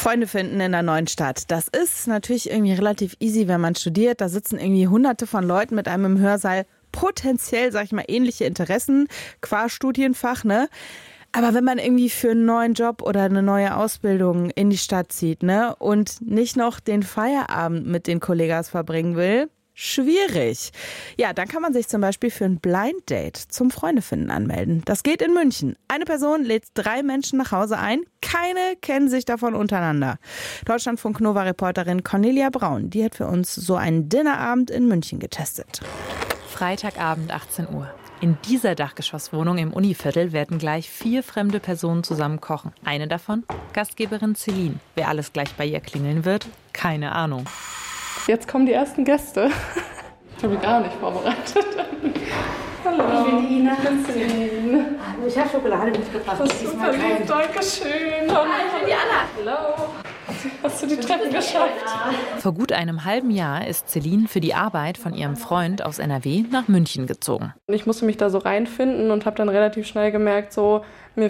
Freunde finden in einer neuen Stadt. Das ist natürlich irgendwie relativ easy, wenn man studiert. Da sitzen irgendwie hunderte von Leuten mit einem im Hörsaal. Potenziell, sag ich mal, ähnliche Interessen qua Studienfach, ne? Aber wenn man irgendwie für einen neuen Job oder eine neue Ausbildung in die Stadt zieht, ne? Und nicht noch den Feierabend mit den Kollegas verbringen will, schwierig. Ja, dann kann man sich zum Beispiel für ein Blind Date zum Freundefinden anmelden. Das geht in München. Eine Person lädt 3 Menschen nach Hause ein. Keine kennen sich davon untereinander. Deutschlandfunk Nova-Reporterin Cornelia Braun, die hat für uns so einen Dinnerabend in München getestet. Freitagabend 18 Uhr. In dieser Dachgeschosswohnung im Univiertel werden gleich 4 fremde Personen zusammen kochen. Eine davon, Gastgeberin Celine. Wer alles gleich bei ihr klingeln wird, keine Ahnung. Jetzt kommen die ersten Gäste. Ich habe mich gar nicht vorbereitet. Hallo. Ich bin die Ina. Ich bin Celine. Ich habe Schokolade mitgebracht. Das ist super lieb, danke schön. Hallo. Ich bin die Anna. Hallo. Hast du die Treppen geschafft? Vor gut einem halben Jahr ist Celine für die Arbeit von ihrem Freund aus NRW nach München gezogen. Ich musste mich da so reinfinden und habe dann relativ schnell gemerkt, so, mir